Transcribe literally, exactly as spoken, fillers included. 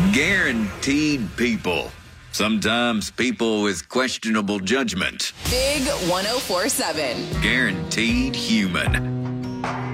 Guaranteed people. Sometimes people with questionable judgment. Big one oh four seven. Guaranteed human.